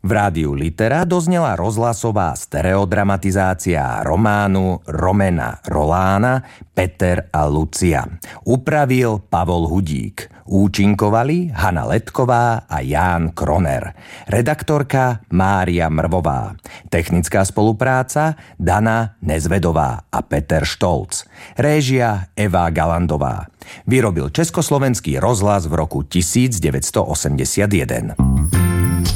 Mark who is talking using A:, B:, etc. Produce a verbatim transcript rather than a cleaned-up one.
A: V rádiu Litera doznela rozhlasová stereodramatizácia románu Romena Rolána Peter a Lucia. Upravil Pavol Hudík. Účinkovali Hana Letková a Ján Kroner. Redaktorka Mária Mrvová. Technická spolupráca Dana Nezvedová a Peter Štolc. Réžia Eva Galandová. Vyrobil Československý rozhlas v roku devätnásť osemdesiatjeden.